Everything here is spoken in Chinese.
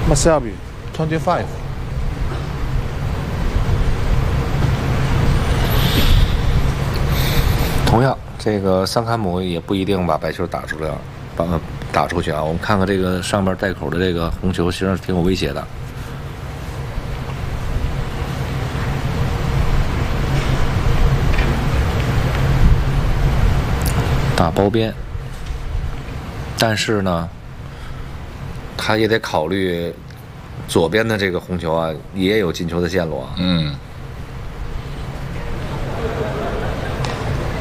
Masabi 25。 同样，这个桑坎姆也不一定把白球打出来，打出去啊。我们看看这个上面带口的这个红球，实际上挺有威胁的。打包边，但是呢，他也得考虑左边的这个红球啊，也有进球的线路啊。 嗯。